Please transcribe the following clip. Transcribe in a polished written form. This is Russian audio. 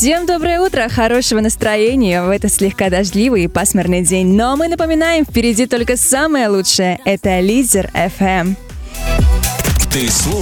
Всем доброе утро, хорошего настроения в этот слегка дождливый и пасмурный день. Но мы напоминаем, впереди только самое лучшее. Это Лидер FM. Ты слушаешь